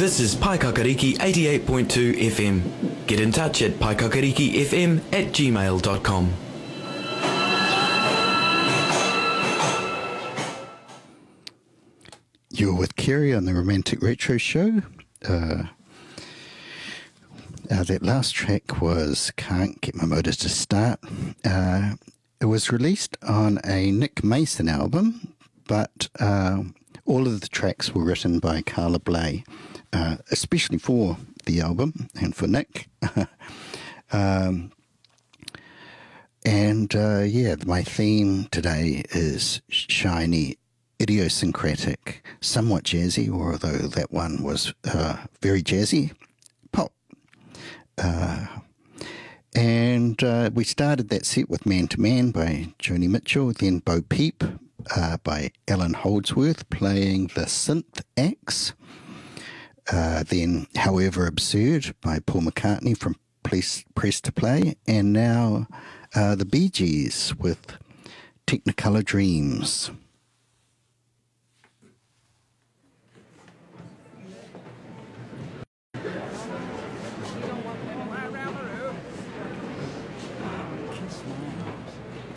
This is Paikakariki 88.2 FM. Get in touch at paikakarikifm@gmail.com. You're with Kerry on the Romantic Retro Show. That last track was Can't Get My Motors to Start. It was released on a Nick Mason album, but all of the tracks were written by Carla Bley, especially for the album and for Nick. My theme today is shiny, idiosyncratic, somewhat jazzy, although that one was very jazzy, pop. We started that set with Man to Man by Joni Mitchell, then Bo Peep by Alan Holdsworth playing the synth axe, then However Absurd by Paul McCartney from Press to Play, and now the Bee Gees with Technicolor Dreams.